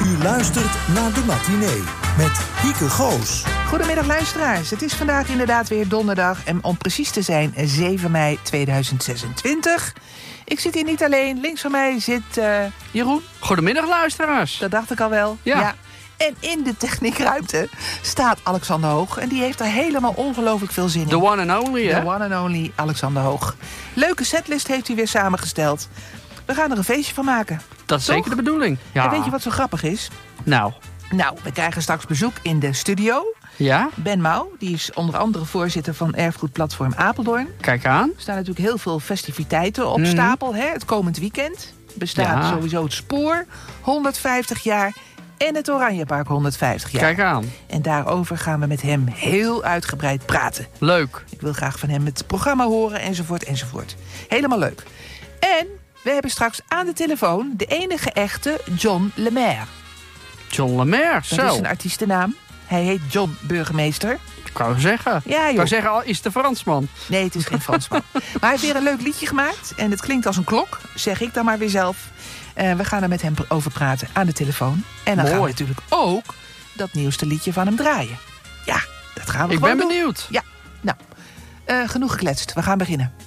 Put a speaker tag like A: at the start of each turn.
A: U luistert naar De Matinee met Hieke Goos.
B: Goedemiddag luisteraars. Het is vandaag inderdaad weer donderdag en om precies te zijn 7 mei 2026. Ik zit hier niet alleen. Links van mij zit Jeroen.
C: Goedemiddag luisteraars.
B: Dat dacht ik al wel.
C: Ja.
B: En in de techniekruimte staat Alexander Hoog. En die heeft er helemaal ongelooflijk veel zin in.
C: The one and only, hè?
B: The one and only Alexander Hoog. Leuke setlist heeft hij weer samengesteld. We gaan er een feestje van maken.
C: Dat is
B: Toch?
C: zeker de bedoeling. Ja.
B: En weet je wat zo grappig is?
C: Nou,
B: We krijgen straks bezoek in de studio.
C: ja?
B: Ben Mouw, die is onder andere voorzitter van Erfgoedplatform Apeldoorn.
C: Kijk aan.
B: Er staan natuurlijk heel veel festiviteiten op stapel. Hè? Het komend weekend bestaat sowieso het Spoor, 150 jaar... en het Oranjepark 150 jaar.
C: Kijk aan.
B: En daarover gaan we met hem heel uitgebreid praten.
C: Leuk.
B: Ik wil graag van hem het programma horen, enzovoort, enzovoort. Helemaal leuk. En we hebben straks aan de telefoon de enige echte John Lemaire.
C: John Lemaire,
B: Dat
C: zo.
B: is een artiestennaam. Hij heet John Burgemeester.
C: Ik wou zeggen.
B: Ja,
C: Ik
B: joh.
C: wou zeggen, al is de Fransman.
B: Nee, het is geen Fransman. Maar hij heeft weer een leuk liedje gemaakt. En het klinkt als een klok, zeg ik dan maar weer zelf. We gaan er met hem over praten aan de telefoon. En dan gaan we
C: Mooi.
B: natuurlijk ook dat nieuwste liedje van hem draaien. Ja, dat gaan we
C: Ik
B: gewoon
C: ben
B: doen.
C: benieuwd.
B: Ja, nou, genoeg gekletst. We gaan beginnen.